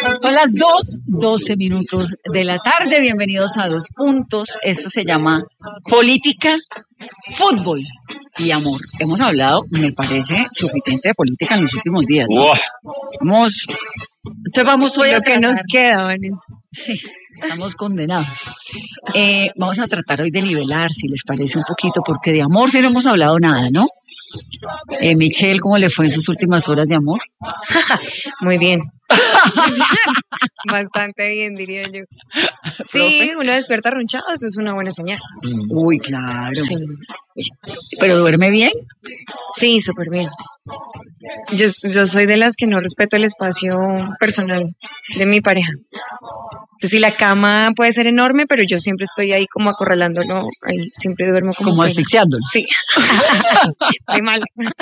Son las 2:12 de la tarde. Bienvenidos a Dos Puntos. Esto se llama política, fútbol y amor. Hemos hablado, me parece, suficiente de política en los últimos días, ¿no? Vamos hoy lo a que nos queda, Vanessa. Sí, estamos condenados. Vamos a tratar hoy de nivelar, si les parece, un poquito, porque de amor sí no hemos hablado nada, ¿no? Michelle, ¿cómo le fue en sus últimas horas de amor? Muy bien. Bastante bien, diría yo. Sí, uno despierta ronchado, eso es una buena señal. Uy, claro. Sí. ¿Pero duerme bien? Sí, súper bien. Yo soy de las que no respeto el espacio personal de mi pareja. Entonces, si la cama puede ser enorme, pero yo siempre estoy ahí como acorralándolo, ahí siempre duermo como asfixiándolo. Sí. De mal.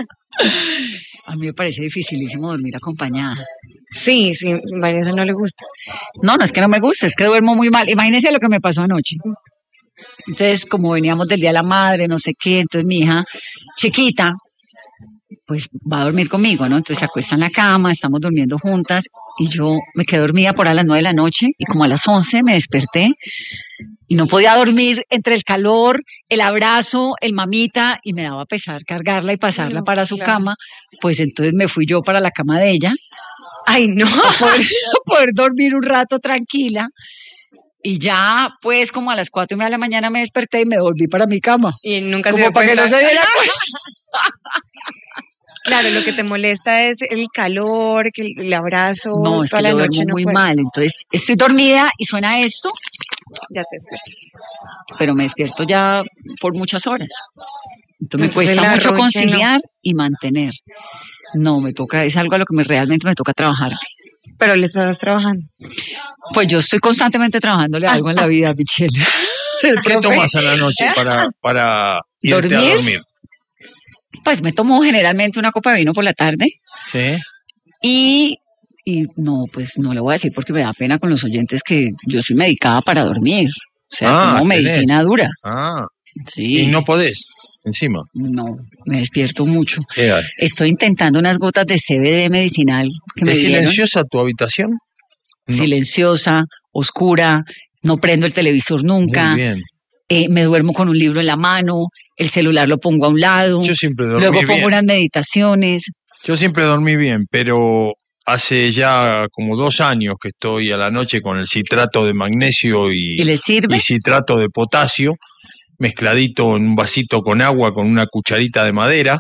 A mí me parece dificilísimo dormir acompañada. Sí, Vanessa no le gusta. No es que no me gusta, es que duermo muy mal. Imagínense lo que me pasó anoche. Entonces, como veníamos del Día de la Madre, no sé qué, entonces mi hija chiquita, pues va a dormir conmigo, ¿no? Entonces se acuesta en la cama, estamos durmiendo juntas y yo me quedé dormida por a las 9 de la noche y como a las 11 me desperté y no podía dormir entre el calor, el abrazo, el mamita y me daba pesar cargarla y pasarla para su cama, pues entonces me fui yo para la cama de ella. Ay, no. Poder dormir un rato tranquila. Y ya, pues, como a las 4:30 de la mañana me desperté y me volví para mi cama. Y nunca como se dio para cuenta. Que no se diera cuenta. Claro, lo que te molesta es el calor, que el abrazo. No, es toda que la yo noche duermo no muy puedes. mal. Entonces, estoy dormida y suena esto, Ya te despiertas. pero me despierto ya por muchas horas. Entonces me Entonces, cuesta mucho roche, conciliar y mantener. No, me toca, es algo a lo que realmente me toca trabajarle. Pero le estás trabajando. Pues yo estoy constantemente trabajándole algo en la vida, Michelle. ¿Qué tomas a la noche para irte a dormir? Pues me tomo generalmente una copa de vino por la tarde. Sí. Y no, pues no le voy a decir porque me da pena con los oyentes que yo soy medicada para dormir. O sea, tomo medicina dura. Sí. Y no podés, encima. No, me despierto mucho. Estoy intentando unas gotas de CBD medicinal que me dieron. ¿Es silenciosa tu habitación? No. Silenciosa, oscura, no prendo el televisor nunca. Muy bien. Me duermo con un libro en la mano, el celular lo pongo a un lado. Yo siempre dormí luego bien. pongo unas meditaciones. Yo siempre dormí bien, pero hace ya como 2 años que estoy a la noche con el citrato de magnesio ¿Y le sirve? y citrato de potasio, mezcladito en un vasito con agua con una cucharita de madera.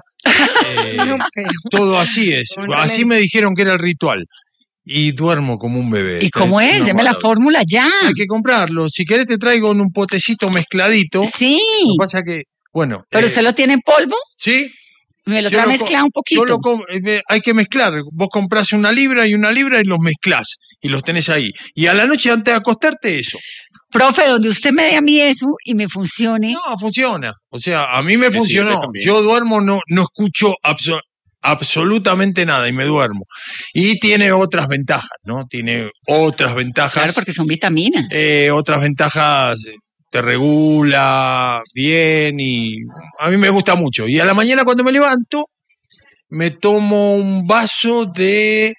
Todo así es. Así me dijeron que era el ritual. Y duermo como un bebé. ¿Y cómo es? Deme la fórmula ya. Hay que comprarlo. Si querés te traigo en un potecito mezcladito. Sí. Lo que pasa que, bueno. ¿Pero usted lo tiene en polvo? Sí. ¿Me lo trae mezclado un poquito? Hay que mezclar. Vos comprás 1 libra y 1 libra y los mezclás. Y los tenés ahí. Y a la noche antes de acostarte eso. Profe, donde usted me dé a mí eso y me funcione. No, funciona. O sea, a mí me funcionó. Yo duermo, no escucho absolutamente nada y me duermo. Y tiene otras ventajas, ¿no? Tiene otras ventajas. Claro, porque son vitaminas. Otras ventajas, te regula bien y a mí me gusta mucho. Y a la mañana cuando me levanto, me tomo un vaso de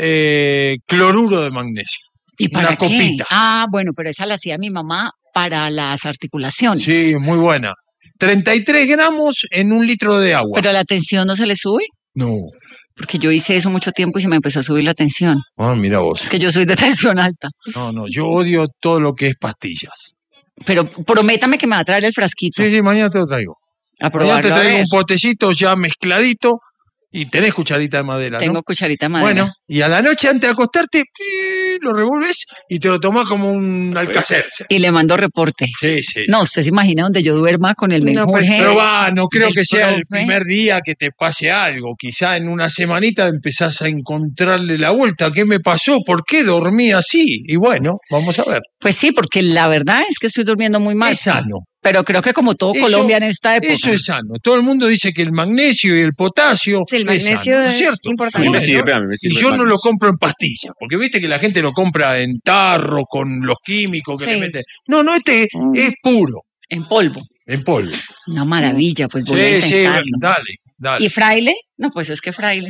cloruro de magnesio. ¿Y para una copita? Bueno, pero esa la hacía mi mamá para las articulaciones. Sí, muy buena. 33 gramos en 1 litro de agua. ¿Pero la tensión no se le sube? No. Porque yo hice eso mucho tiempo y se me empezó a subir la tensión. Mira vos. Es que yo soy de tensión alta. No, yo odio todo lo que es pastillas. Pero prométame que me va a traer el frasquito. Sí, mañana te lo traigo. A probarlo, mañana te traigo un potecito ya mezcladito y tenés cucharita de madera, Tengo ¿no? cucharita de madera. Bueno, y a la noche antes de acostarte, lo revuelves y te lo tomás como un Alcacer. Y le mando reporte. Sí. No, usted se imagina donde yo duerma con el menjurje. Pero no creo que sea el primer día que te pase algo. Quizá en una semanita empezás a encontrarle la vuelta. ¿Qué me pasó? ¿Por qué dormí así? Y bueno, vamos a ver. Pues sí, porque la verdad es que estoy durmiendo muy mal. Es sano. Pero creo que como todo Colombia en esta época. Eso es sano. Todo el mundo dice que el magnesio y el potasio el magnesio es cierto. importante. A mí me sirve. Y yo no lo compro en pastillas, porque viste que la gente lo compra en tarro con los químicos que le meten. No, este es puro. En polvo. En polvo. Una maravilla, pues voy a intentarlo. Sí, dale. ¿Y fraile? No, pues es que fraile.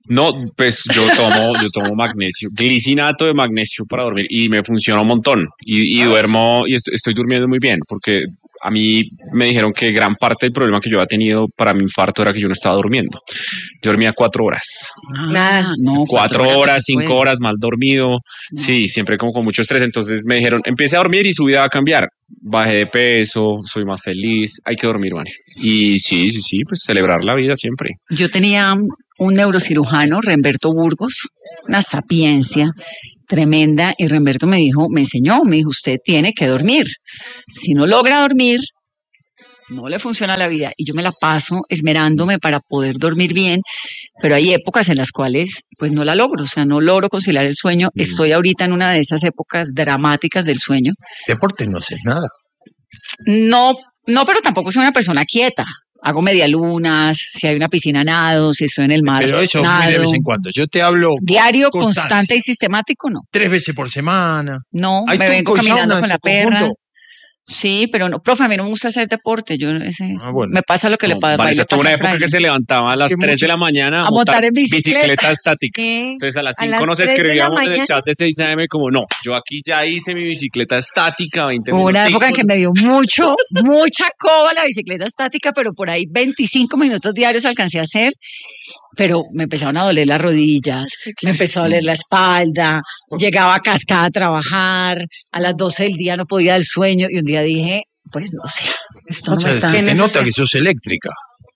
No, pues yo tomo magnesio, glicinato de magnesio para dormir y me funciona un montón y duermo y estoy durmiendo muy bien porque a mí me dijeron que gran parte del problema que yo había tenido para mi infarto era que yo no estaba durmiendo. Yo dormía 4 horas. Nada. No, 4 horas, se puede. 5 horas, mal dormido. No. Sí, siempre como con mucho estrés. Entonces me dijeron, empiece a dormir y su vida va a cambiar. Bajé de peso, soy más feliz, hay que dormir, Vane. Y sí, pues celebrar la vida siempre. Yo tenía un neurocirujano, Remberto Burgos, una sapiencia tremenda, y Remberto me dijo, usted tiene que dormir. Si no logra dormir, no le funciona la vida. Y yo me la paso esmerándome para poder dormir bien, pero hay épocas en las cuales pues no la logro, o sea, no logro conciliar el sueño. Estoy ahorita en una de esas épocas dramáticas del sueño. Deporte no haces nada. No, pero tampoco soy una persona quieta. Hago medialunas, si hay una piscina nado, si estoy en el mar, Pero eso muy de nado. vez en cuando. Yo te hablo Diario, constancia. constante y sistemático, no. 3 veces por semana. No, ¿Hay me vengo turco y caminando sauna con en la tu perra. conjunto? Sí, pero no, profe, a mí no me gusta hacer deporte. Bueno. Me pasa lo que le pasa Vanessa tuvo a una época Fraile. que se levantaba a las Que 3 de la mañana a montar en bicicleta. estática. ¿Qué? Entonces a las A 5 las nos 3 de la escribíamos en el mañana. chat de 6 AM como, no, yo aquí ya hice mi bicicleta estática, 20 Hubo una época en minuticos. que me dio mucha coba la bicicleta estática, pero por ahí 25 minutos diarios alcancé a hacer, pero me empezaron a doler las rodillas, me empezó a doler la espalda, llegaba cascada a trabajar, a las 12 del día no podía del sueño, y un día dije, pues no sé, esto no O sea, me está... se te nota que sos eléctrica.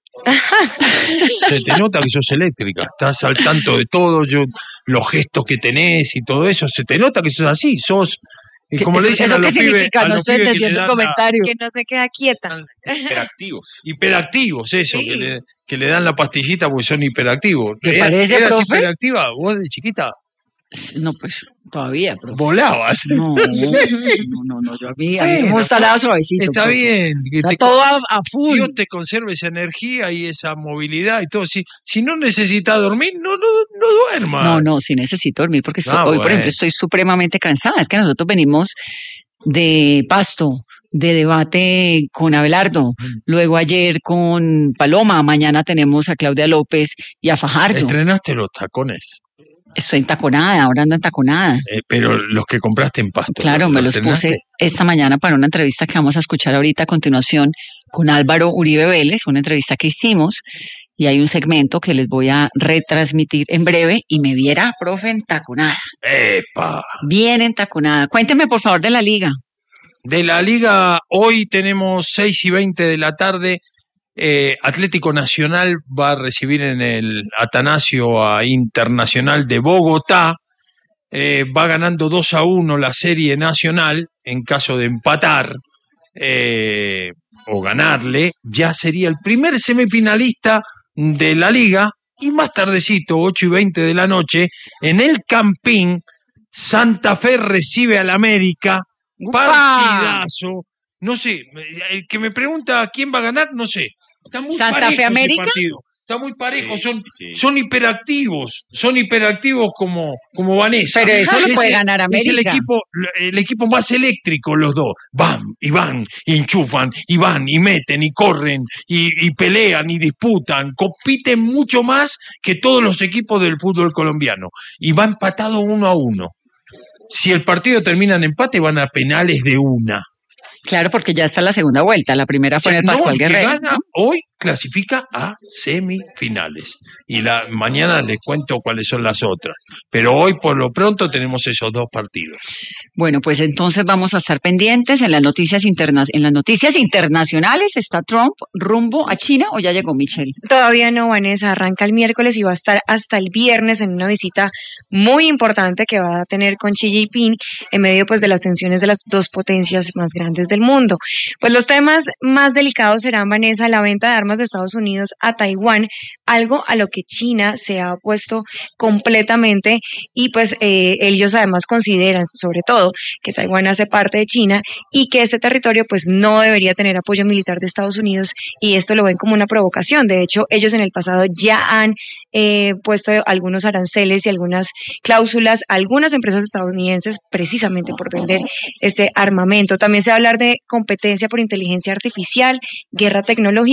Se te nota que sos eléctrica. Estás al tanto de todo, los gestos que tenés y todo eso. Se te nota que sos así. Sos, y como le dicen ¿Eso a los qué pibes, significa? a No los estoy pibes que entendiendo le el dan comentario. Que no se queda quieta. Hiperactivos. hiperactivos, eso, Sí. que le dan la pastillita porque son hiperactivos. ¿Te parece, ¿Eras profe? hiperactiva? ¿Vos de chiquita? No, pues todavía, pero... Volabas. No, yo a mí me Bueno, gusta nada suavecito. Está profe. bien. Que Está te- todo a full. Dios te conserve esa energía y esa movilidad y todo. Si no necesitas dormir, no duermas. No, sí necesito dormir porque hoy, por bueno. ejemplo, estoy supremamente cansada. Es que nosotros venimos de Pasto, de debate con Abelardo, luego ayer con Paloma, mañana tenemos a Claudia López y a Fajardo. Estrenaste los tacones, Estoy entaconada, ahora ando entaconada. pero los que compraste en Pasto. Claro, me los estrenaste? puse esta mañana para una entrevista que vamos a escuchar ahorita a continuación con Álvaro Uribe Vélez, una entrevista que hicimos, y hay un segmento que les voy a retransmitir en breve, y me viera, profe, entaconada, ¡Epa! bien entaconada. Cuénteme, por favor, de la liga. De la liga, hoy tenemos 6:20 de la tarde. Atlético Nacional va a recibir en el Atanasio a Internacional de Bogotá. Va ganando 2-1 la serie nacional. En caso de empatar o ganarle, ya sería el primer semifinalista de la liga. Y más tardecito, 8:20 de la noche, en el Campín, Santa Fe recibe al América. Partidazo. No sé, el que me pregunta quién va a ganar, no sé. Está muy ¿Santa parejo Fe ese América? partido. Está muy parejo, Sí. son hiperactivos como Vanessa. Pero eso lo puede ganar Es América. el equipo más eléctrico, los dos. Van, y enchufan, y van, y meten, y corren, y pelean, y disputan. Compiten mucho más que todos los equipos del fútbol colombiano. Y va empatado 1-1. Si el partido termina en empate, van a penales de una. Claro, porque ya está la segunda vuelta. La primera fue en el Pascual el que Guerrero. gana ¿no? hoy clasifica a semifinales. Y mañana les cuento cuáles son las otras. Pero hoy, por lo pronto, tenemos esos dos partidos. Bueno, pues entonces vamos a estar pendientes en las noticias internacionales. ¿Está Trump rumbo a China o ya llegó Michelle? Todavía no, Vanessa, arranca el miércoles y va a estar hasta el viernes en una visita muy importante que va a tener con Xi Jinping en medio pues de las tensiones de las dos potencias más grandes del mundo. Pues los temas más delicados serán, Vanessa, la venta de armas de Estados Unidos a Taiwán, algo a lo que China se ha opuesto completamente, y pues ellos además consideran sobre todo que Taiwán hace parte de China y que este territorio pues no debería tener apoyo militar de Estados Unidos, y esto lo ven como una provocación. De hecho, ellos en el pasado ya han puesto algunos aranceles y algunas cláusulas a algunas empresas estadounidenses precisamente por vender este armamento. También se va a hablar de competencia por inteligencia artificial, guerra tecnológica y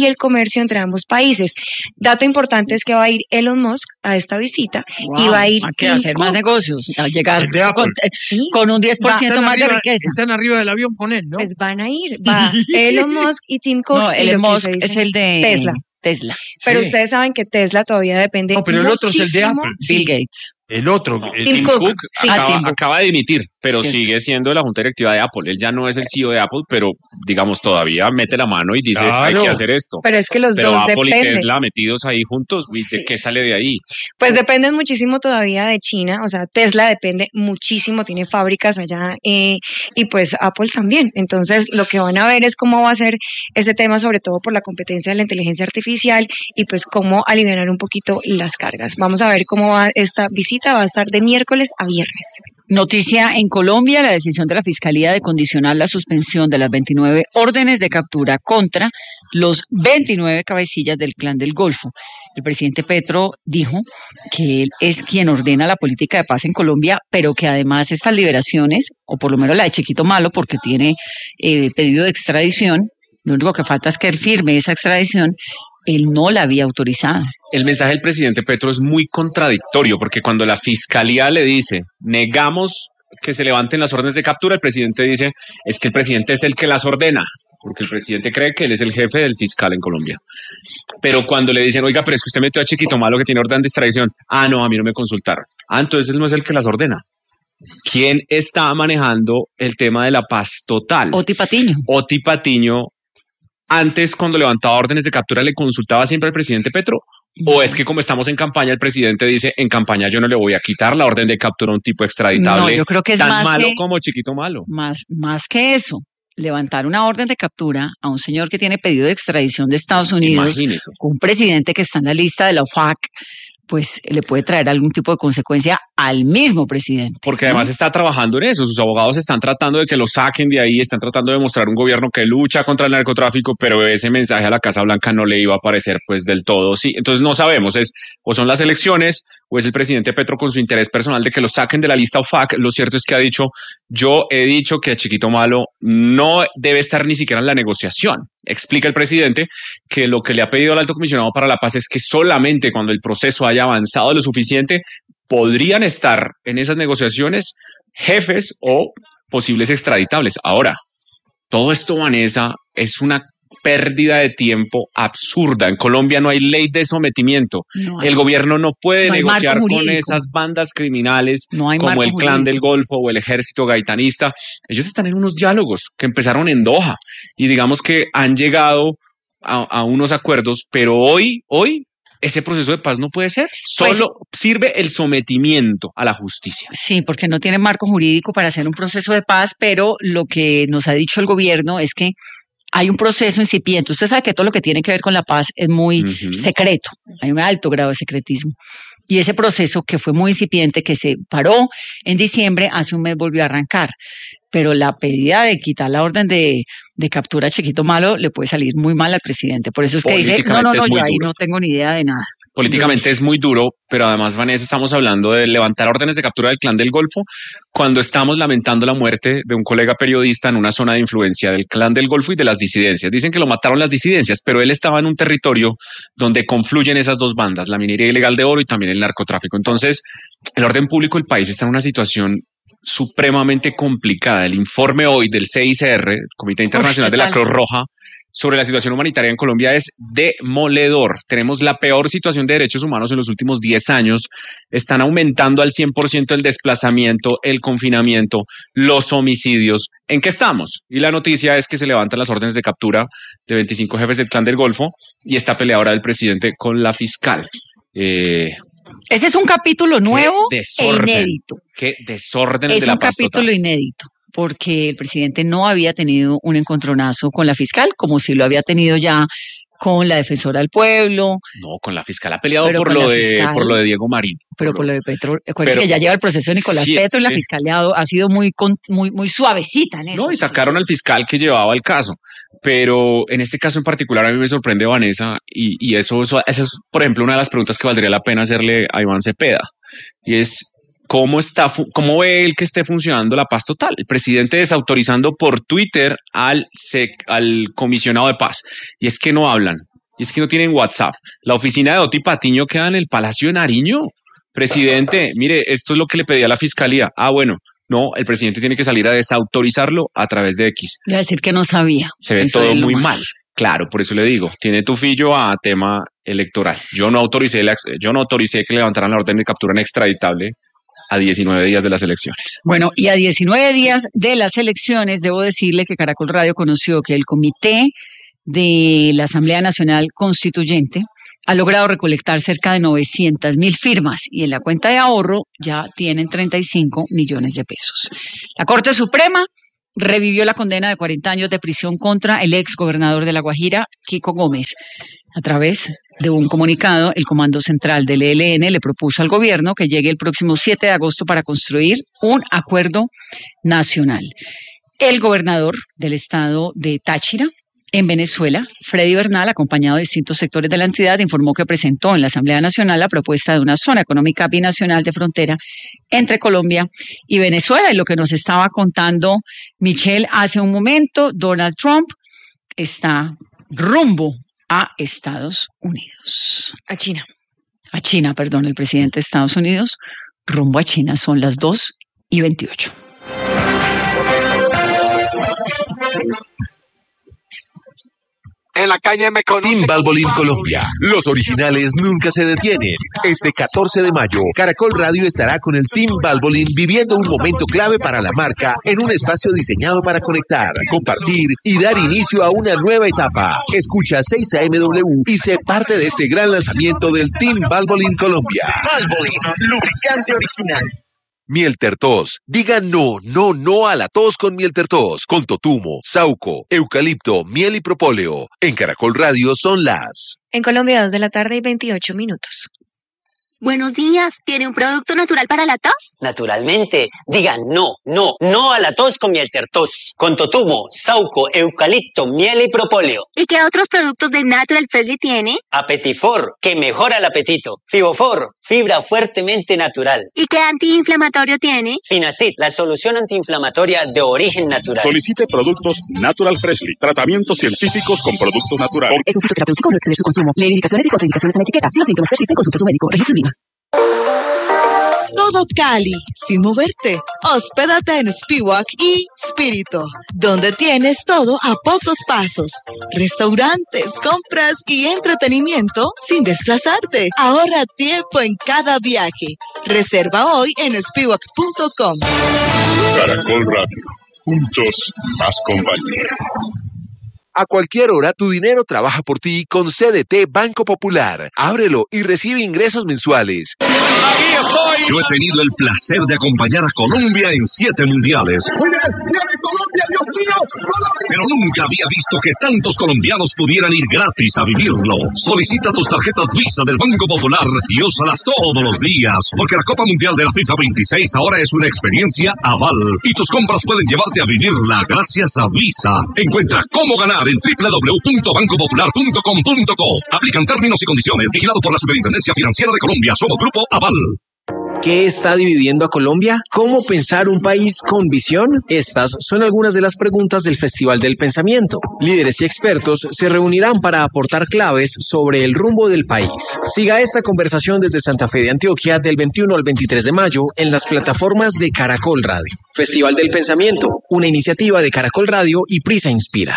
y el comercio entre ambos países. Dato importante es que va a ir Elon Musk a esta visita y va a ir ¿A qué? A hacer más negocios, a llegar El de Apple. con un 10% más de riqueza. Están arriba del avión con él, ¿no? Pues van a ir, va Elon Musk y Tim Cook. No, y Elon lo que Musk se dice es el de Tesla. Pero Sí. ustedes saben que Tesla todavía depende No, pero el otro es el de muchísimo- Apple. Bill Gates. El otro. Tim Cook, sí. Tim Cook. acaba de dimitir, pero Cierto. sigue siendo de la junta directiva de Apple. Él ya no es el CEO de Apple, pero digamos todavía mete la mano y dice hay Claro. que hacer esto. Pero es que los Pero dos Apple y dependen. Tesla metidos ahí juntos, uy, ¿de Sí. qué sale de ahí? Pues dependen muchísimo todavía de China, o sea, Tesla depende muchísimo, tiene fábricas allá y pues Apple también. Entonces, lo que van a ver es cómo va a ser ese tema, sobre todo por la competencia de la inteligencia artificial y pues cómo aliviar un poquito las cargas. Vamos a ver cómo va esta visita, va a estar de miércoles a viernes. Noticia en Colombia, la decisión de la Fiscalía de condicionar la suspensión de las 29 órdenes de captura contra los 29 cabecillas del Clan del Golfo. El presidente Petro dijo que él es quien ordena la política de paz en Colombia, pero que además estas liberaciones, o por lo menos la de Chiquito Malo, porque tiene pedido de extradición, lo único que falta es que él firme esa extradición, él no la había autorizado. El mensaje del presidente Petro es muy contradictorio porque cuando la fiscalía le dice negamos que se levanten las órdenes de captura, el presidente dice es que el presidente es el que las ordena, porque el presidente cree que él es el jefe del fiscal en Colombia. Pero cuando le dicen, oiga, pero es que usted metió a Chiquito Malo que tiene orden de extradición, no, a mí no me consultaron. Entonces él no es el que las ordena. ¿Quién está manejando el tema de la paz total? Oti Patiño. Oti Patiño, antes cuando levantaba órdenes de captura, ¿le consultaba siempre al presidente Petro? ¿O es que como estamos en campaña, el presidente dice, en campaña yo no le voy a quitar la orden de captura a un tipo extraditable No, yo creo que es tan más malo que- como Chiquito Malo? Más que eso, levantar una orden de captura a un señor que tiene pedido de extradición de Estados Unidos, Imagínese. un presidente que está en la lista de la OFAC, pues le puede traer algún tipo de consecuencia al mismo presidente. Porque ¿no? además está trabajando en eso. Sus abogados están tratando de que lo saquen de ahí, están tratando de mostrar un gobierno que lucha contra el narcotráfico, pero ese mensaje a la Casa Blanca no le iba a parecer pues del todo. Sí, entonces no sabemos, o son las elecciones o es el presidente Petro con su interés personal de que lo saquen de la lista OFAC. Lo cierto es que ha dicho, yo he dicho que a Chiquito Malo no debe estar ni siquiera en la negociación. Explica el presidente que lo que le ha pedido al alto comisionado para la paz es que solamente cuando el proceso haya avanzado lo suficiente podrían estar en esas negociaciones jefes o posibles extraditables. Ahora, todo esto, Vanessa, es una pérdida de tiempo absurda. En Colombia no hay ley de sometimiento. No hay- El gobierno no puede no hay negociar marco con jurídico. esas bandas criminales No hay como marco el Clan jurídico. del Golfo o el Ejército Gaitanista. Ellos están en unos diálogos que empezaron en Doha y digamos que han llegado a unos acuerdos, pero hoy ese proceso de paz no puede ser. Solo sirve el sometimiento a la justicia. Sí, porque no tiene marco jurídico para hacer un proceso de paz, pero lo que nos ha dicho el gobierno es que hay un proceso incipiente. Usted sabe que todo lo que tiene que ver con la paz es muy Ujú. secreto, hay un alto grado de secretismo. Y ese proceso que fue muy incipiente, que se paró en diciembre, hace un mes volvió a arrancar. Pero la pedida de quitar la orden de captura a Chiquito Malo le puede salir muy mal al presidente. Por eso es que dice, no, Políticamente es muy yo ahí duro. no tengo ni idea de nada. Políticamente es muy duro, pero además, Vanessa, estamos hablando de levantar órdenes de captura del Clan del Golfo cuando estamos lamentando la muerte de un colega periodista en una zona de influencia del Clan del Golfo y de las disidencias. Dicen que lo mataron las disidencias, pero él estaba en un territorio donde confluyen esas dos bandas, la minería ilegal de oro y también el narcotráfico. Entonces, el orden público del país está en una situación supremamente complicada. El informe hoy del CICR, Comité Internacional ¿qué de la tal? Cruz Roja, sobre la situación humanitaria en Colombia es demoledor. Tenemos la peor situación de derechos humanos en los últimos 10 años. Están aumentando al 100% el desplazamiento, el confinamiento, los homicidios. ¿En qué estamos? Y la noticia es que se levantan las órdenes de captura de 25 jefes del Clan del Golfo y esta pelea ahora del presidente con la fiscal. Ese es un capítulo nuevo e desorden. inédito. Qué desorden el Es de la un paz capítulo total. inédito, porque el presidente no había tenido un encontronazo con la fiscal, como si lo había tenido ya con la defensora del pueblo, No, con la fiscal ha peleado Pero por con lo, la de, fiscal- por lo de Diego Marín. pero por lo de Petro. Acuérdense pero- que ya lleva el proceso de Nicolás Sí, Petro y la sí. fiscal ha sido muy suavecita en eso. No, y sacaron al fiscal que llevaba el caso. Pero en este caso en particular a mí me sorprende, Vanessa, y eso es, por ejemplo, una de las preguntas que valdría la pena hacerle a Iván Cepeda. Y es, ¿cómo ve él que esté funcionando la paz total? El presidente desautorizando por Twitter al comisionado de paz. Y es que no hablan. Y es que no tienen WhatsApp. La oficina de Oti Patiño queda en el Palacio de Nariño. Presidente, mire, esto es lo que le pedía a la fiscalía. Ah, bueno, no, el presidente tiene que salir a desautorizarlo a través de X. Voy a decir que no sabía. Se ve Eso todo es lo muy más. mal. Claro, por eso le digo, tiene tufillo a tema electoral. Yo no autoricé que levantaran la orden de captura extraditable a 19 días de las elecciones. Bueno, y a 19 días de las elecciones, debo decirle que Caracol Radio conoció que el comité de la Asamblea Nacional Constituyente ha logrado recolectar cerca de 900.000 firmas y en la cuenta de ahorro ya tienen 35 millones de pesos. La Corte Suprema revivió la condena de 40 años de prisión contra el ex gobernador de La Guajira, Kiko Gómez. A través de un comunicado, el Comando Central del ELN le propuso al gobierno que llegue el próximo 7 de agosto para construir un acuerdo nacional. El gobernador del estado de Táchira, en Venezuela, Freddy Bernal, acompañado de distintos sectores de la entidad, informó que presentó en la Asamblea Nacional la propuesta de una zona económica binacional de frontera entre Colombia y Venezuela. Y lo que nos estaba contando Michelle hace un momento, Donald Trump está rumbo a Estados Unidos. A China. A China, perdón, el presidente de Estados Unidos rumbo a China. Son las 2:28. En la calle me conocen. Team Valvoline Colombia. Los originales nunca se detienen. Este 14 de mayo, Caracol Radio estará con el Team Valvoline viviendo un momento clave para la marca en un espacio diseñado para conectar, compartir y dar inicio a una nueva etapa. Escucha 6AMW y sé parte de este gran lanzamiento del Team Valvoline Colombia. Valvoline, lubricante original. Miel Tertos. Diga no a la tos con Miel Tertos. Con totumo, sauco, eucalipto, miel y propóleo. En Caracol Radio son las... En Colombia, 2:28 p.m. Buenos días, ¿tiene un producto natural para la tos? Naturalmente, digan no a la tos con Miel Tertos, con totumo, sauco, eucalipto, miel y propóleo. ¿Y qué otros productos de Natural Freshly tiene? Apetifor, que mejora el apetito. Fibofor, fibra fuertemente natural. ¿Y qué antiinflamatorio tiene? Finacid, la solución antiinflamatoria de origen natural. Solicite productos Natural Freshly, tratamientos científicos con productos naturales. Es un fitoterapéutico, no exceder su consumo. Lee indicaciones y contraindicaciones en etiqueta. Si los síntomas persisten, consulte a su médico. Registro INVIMA. Todo Cali, sin moverte. Hospédate en Spiwak y Spirito, donde tienes todo a pocos pasos. Restaurantes, compras y entretenimiento sin desplazarte. Ahorra tiempo en cada viaje. Reserva hoy en spiwak.com. Caracol Radio. Juntos, más compañía. A cualquier hora tu dinero trabaja por ti con CDT Banco Popular. Ábrelo y recibe ingresos mensuales. Yo he tenido el placer de acompañar a Colombia en 7 mundiales. Pero nunca había visto que tantos colombianos pudieran ir gratis a vivirlo. Solicita tus tarjetas Visa del Banco Popular y úsalas todos los días, porque la Copa Mundial de la FIFA 26 ahora es una experiencia aval y tus compras pueden llevarte a vivirla gracias a Visa. Encuentra cómo ganar en www.bancopopular.com.co. Aplican términos y condiciones. Vigilado por la Superintendencia Financiera de Colombia. Somos Grupo Aval. ¿Qué está dividiendo a Colombia? ¿Cómo pensar un país con visión? Estas son algunas de las preguntas del Festival del Pensamiento. Líderes y expertos se reunirán para aportar claves sobre el rumbo del país. Siga esta conversación desde Santa Fe de Antioquia del 21 al 23 de mayo en las plataformas de Caracol Radio. Festival del Pensamiento, una iniciativa de Caracol Radio y Prisa Inspira.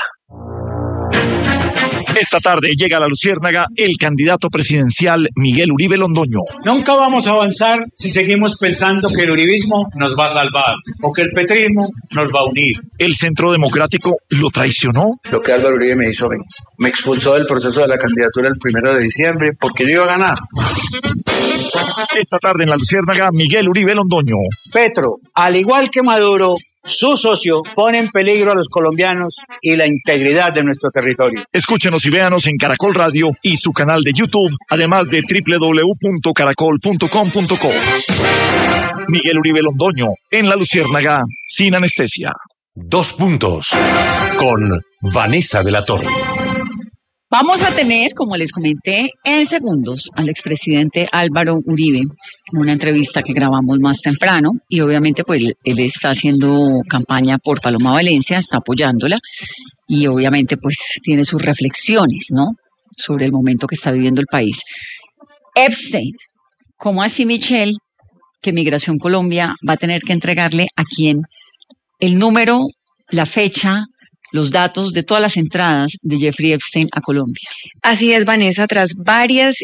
Esta tarde llega a la Luciérnaga el candidato presidencial Miguel Uribe Londoño. Nunca vamos a avanzar si seguimos pensando que el uribismo nos va a salvar o que el petrismo nos va a unir. ¿El Centro Democrático lo traicionó? Lo que Álvaro Uribe me hizo, me expulsó del proceso de la candidatura el 1 de diciembre porque yo iba a ganar. Esta tarde en la Luciérnaga, Miguel Uribe Londoño. Petro, al igual que Maduro, su socio pone en peligro a los colombianos y la integridad de nuestro territorio. Escúchenos y véanos en Caracol Radio y su canal de YouTube, además de www.caracol.com.co. Miguel Uribe Londoño, en La Luciérnaga, sin anestesia. 2 puntos, con Vanessa de la Torre. Vamos a tener, como les comenté, en segundos al expresidente Álvaro Uribe, en una entrevista que grabamos más temprano, y obviamente pues él está haciendo campaña por Paloma Valencia, está apoyándola, y obviamente pues tiene sus reflexiones, ¿no? sobre el momento que está viviendo el país. Epstein, ¿cómo así, Michelle, que Migración Colombia va a tener que entregarle a quién el número, la fecha, los datos de todas las entradas de Jeffrey Epstein a Colombia? Así es, Vanessa, tras varias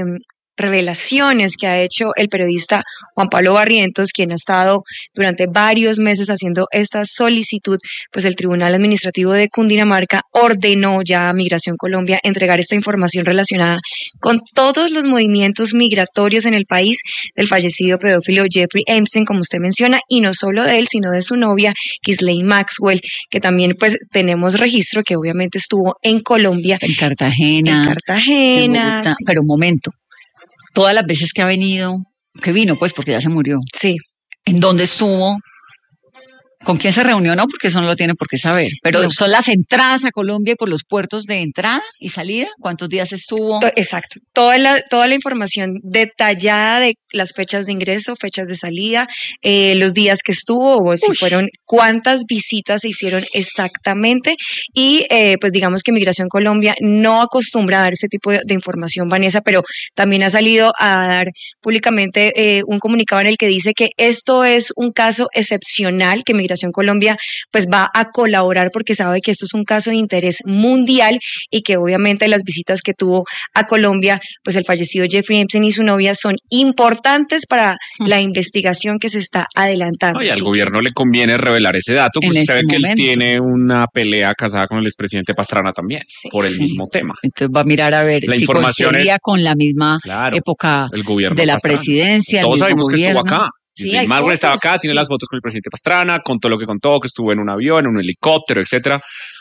revelaciones que ha hecho el periodista Juan Pablo Barrientos, quien ha estado durante varios meses haciendo esta solicitud, pues el Tribunal Administrativo de Cundinamarca ordenó ya a Migración Colombia entregar esta información relacionada con todos los movimientos migratorios en el país del fallecido pedófilo Jeffrey Epstein, como usted menciona, y no solo de él, sino de su novia, Ghislaine Maxwell, que también pues tenemos registro que obviamente estuvo en Colombia. En Cartagena. En Bogotá. Pero un momento. Todas las veces que ha venido, que vino pues porque ya se murió. Sí. ¿En dónde estuvo? ¿Con quién se reunió? No, porque eso no lo tiene por qué saber. Pero son las entradas a Colombia y por los puertos de entrada y salida. ¿Cuántos días estuvo? Exacto. Toda la información detallada de las fechas de ingreso, fechas de salida, los días que estuvo, o si fueron, cuántas visitas se hicieron exactamente. Y pues digamos que Migración Colombia no acostumbra a dar ese tipo de información, Vanessa, pero también ha salido a dar públicamente un comunicado en el que dice que esto es un caso excepcional, que Migración Colombia pues va a colaborar porque sabe que esto es un caso de interés mundial y que obviamente las visitas que tuvo a Colombia, pues el fallecido Jeffrey Epstein y su novia son importantes para la investigación que se está adelantando. Y al gobierno le conviene revelar ese dato, pues usted ve que él tiene una pelea casada con el expresidente Pastrana también, por el mismo tema. Entonces va a mirar a ver si coincidía con la misma época de la presidencia. Todos sabemos que estuvo acá. Sí, Marvel estaba acá, tiene las fotos con el presidente Pastrana, contó lo que contó, que estuvo en un avión, en un helicóptero, etcétera.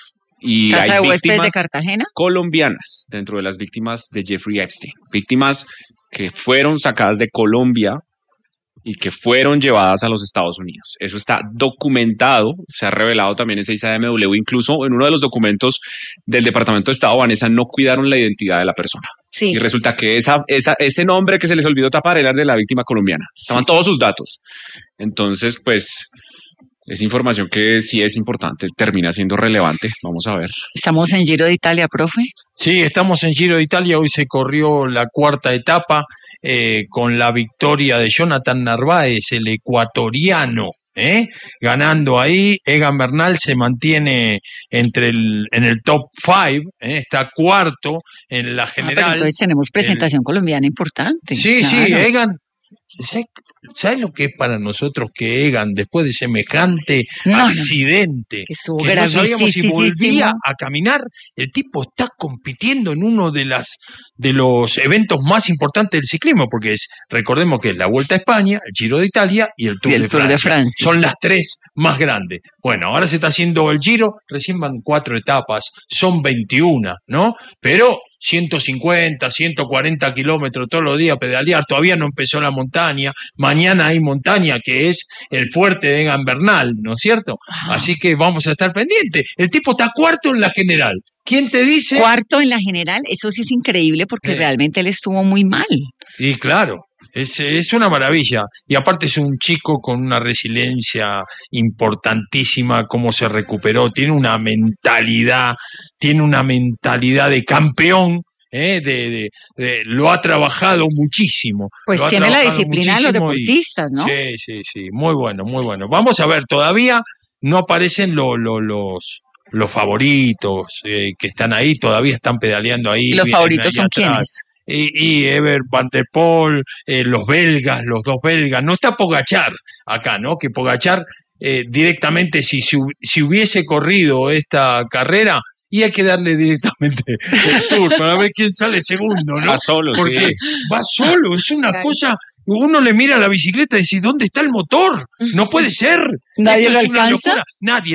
Y Casa hay de Huéspedes víctimas de Cartagena colombianas dentro de las víctimas de Jeffrey Epstein. Víctimas que fueron sacadas de Colombia y que fueron llevadas a los Estados Unidos. Eso está documentado, se ha revelado también en 6AMW, incluso en uno de los documentos del Departamento de Estado, Vanessa, no cuidaron la identidad de la persona. Sí. Y resulta que ese nombre que se les olvidó tapar era el de la víctima colombiana. Estaban todos sus datos. Entonces, pues, es información que sí es importante, termina siendo relevante. Vamos a ver. Estamos en Giro de Italia, profe. Sí, estamos en Giro de Italia. Hoy se corrió la cuarta etapa con la victoria de Jonathan Narváez, el ecuatoriano, ganando ahí. Egan Bernal se mantiene en el top 5, está cuarto en la general. Pero entonces tenemos presentación colombiana importante. Sí, claro. sí, Egan. ¿Sabes lo que es para nosotros que Egan, después de semejante accidente, que no sabíamos si volvía a caminar? El tipo está compitiendo en uno de los eventos más importantes del ciclismo, porque recordemos que es la Vuelta a España, el Giro de Italia y el Tour de Francia. Son las tres más grandes. Bueno, ahora se está haciendo el Giro, recién van 4 etapas, son 21, ¿no? Pero 150, 140 kilómetros todos los días pedalear, todavía no empezó la montaña, mañana hay montaña que es el fuerte de Egan Bernal, ¿no es cierto? Así que vamos a estar pendientes. El tipo está cuarto en la general. ¿Quién te dice? Cuarto en la general, eso sí es increíble porque realmente él estuvo muy mal. Y claro. Es una maravilla. Y aparte es un chico con una resiliencia importantísima, cómo se recuperó, tiene una mentalidad de campeón, lo ha trabajado muchísimo. Pues tiene la disciplina de los deportistas, ¿no? Sí, muy bueno, muy bueno. Vamos a ver, todavía no aparecen los favoritos que están ahí, todavía están pedaleando ahí. ¿Y los favoritos son quiénes? Y Ever Van der Poel, los dos belgas, no está Pogačar acá, ¿no? Que Pogačar directamente, si hubiese corrido esta carrera, y hay que darle directamente el Tour para ver quién sale segundo, ¿no? Va solo, porque va solo, es una cosa. Uno le mira a la bicicleta y dice, ¿dónde está el motor? No puede ser. ¿Nadie lo alcanza? Nadie,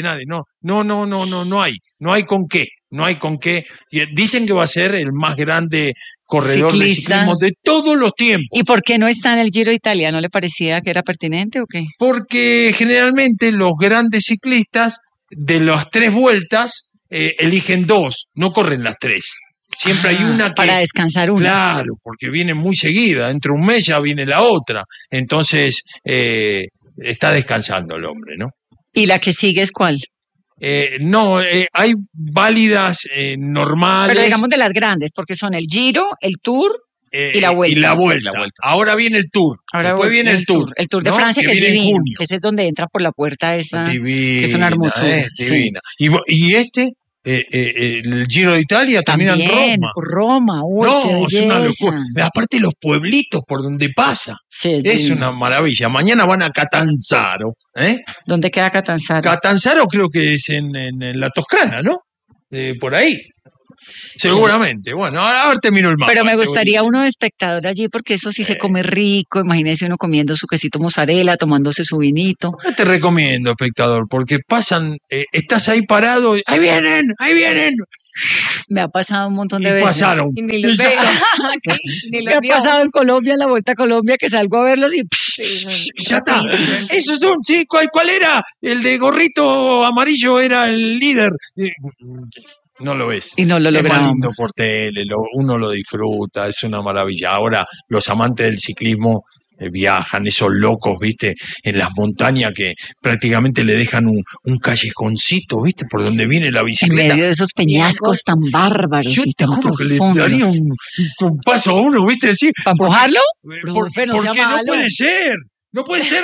no hay con qué. Y dicen que va a ser el más grande corredor de ciclismo de todos los tiempos. ¿Y por qué no está en el Giro de Italia? ¿No le parecía que era pertinente o qué? Porque generalmente los grandes ciclistas de las 3 vueltas eligen 2, no corren las 3. Siempre hay una que... Para descansar una. Claro, porque viene muy seguida. Dentro de un mes ya viene la otra. Entonces, está descansando el hombre, ¿no? ¿Y la que sigue es cuál? No, hay válidas normales. Pero digamos de las grandes, porque son el Giro, el Tour y la Vuelta. Y la vuelta. Ahora viene el Tour. Después viene el Tour. El Tour de ¿no? Francia, que es viene en divino. junio. Que ese es donde entra por la puerta esa. Divina, que es una hermosura. Divina. Y el Giro de Italia termina en Roma. Roma, uy, qué No, es una belleza. locura. Aparte los pueblitos por donde pasa. Sí, es divino. una maravilla. Mañana van a Catanzaro. ¿Dónde queda Catanzaro? Catanzaro creo que es en la Toscana, ¿no? Por ahí. Seguramente. Bueno, ahora termino el mapa. Pero me gustaría uno de espectador allí, porque eso sí se come rico. Imagínese uno comiendo su quesito mozzarella, tomándose su vinito. No te recomiendo, espectador, porque pasan, estás ahí parado, ¡ahí vienen! ¡Ahí vienen! Me ha pasado un montón de Y veces. pasaron. Y ni los Y ya veo. está. Sí, ni Me los ha veo. pasado en Colombia, en la Vuelta a Colombia, que salgo a verlos y... Ya está. Esos son, sí, ¿cuál era? El de gorrito amarillo era el líder. No lo ves. Y no lo Es más logramos. lindo por tele, uno lo disfruta, es una maravilla. Ahora los amantes del ciclismo viajan, esos locos, viste, en las montañas que prácticamente le dejan un callejoncito, viste, por donde viene la En bicicleta. medio de esos peñascos tan bárbaros Yo y te tan juro que le profundos. daría un paso a uno, viste, decir. ¿Para empujarlo? Porque Profe, no sea no malo. puede ser. No puede ser.